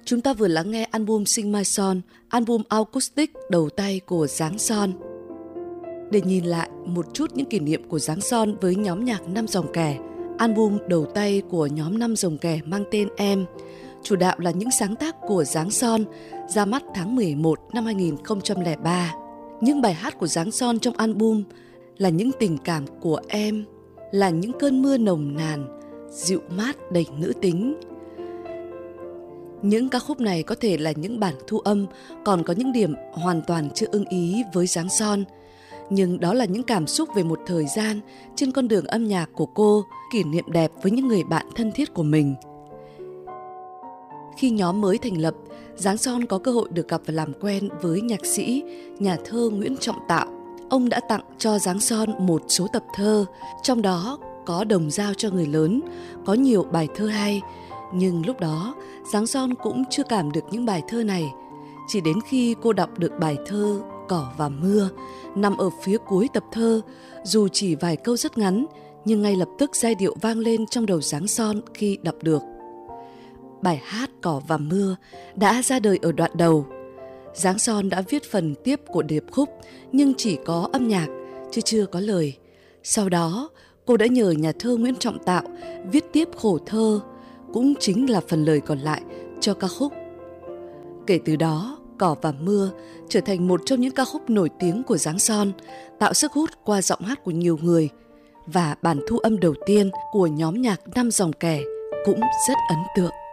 Chúng ta vừa lắng nghe album Sing My Song, album acoustic đầu tay của Giáng Son. Để nhìn lại một chút những kỷ niệm của Giáng Son với nhóm nhạc Năm Dòng Kẻ, album đầu tay của nhóm Năm Dòng Kẻ mang tên Em, chủ đạo là những sáng tác của Giáng Son, ra mắt tháng 11 năm 2003. Những bài hát của Giáng Son trong album là những tình cảm của em, là những cơn mưa nồng nàn, dịu mát đầy nữ tính. Những ca khúc này có thể là những bản thu âm, còn có những điểm hoàn toàn chưa ưng ý với Giáng Son. Nhưng đó là những cảm xúc về một thời gian trên con đường âm nhạc của cô, kỷ niệm đẹp với những người bạn thân thiết của mình. Khi nhóm mới thành lập, Giáng Son có cơ hội được gặp và làm quen với nhạc sĩ, nhà thơ Nguyễn Trọng Tạo. Ông đã tặng cho Giáng Son một số tập thơ, trong đó có Đồng Dao cho người lớn, có nhiều bài thơ hay. Nhưng lúc đó, Giáng Son cũng chưa cảm được những bài thơ này. Chỉ đến khi cô đọc được bài thơ Cỏ và Mưa, nằm ở phía cuối tập thơ, dù chỉ vài câu rất ngắn, nhưng ngay lập tức giai điệu vang lên trong đầu Giáng Son khi đọc được. Bài hát Cỏ và Mưa đã ra đời ở đoạn đầu. Giáng Son đã viết phần tiếp của điệp khúc, nhưng chỉ có âm nhạc, chứ chưa có lời. Sau đó, cô đã nhờ nhà thơ Nguyễn Trọng Tạo viết tiếp khổ thơ, cũng chính là phần lời còn lại cho ca khúc. Kể từ đó, Cỏ và Mưa trở thành một trong những ca khúc nổi tiếng của Giáng Son, tạo sức hút qua giọng hát của nhiều người, và bản thu âm đầu tiên của nhóm nhạc Năm Dòng Kẻ cũng rất ấn tượng.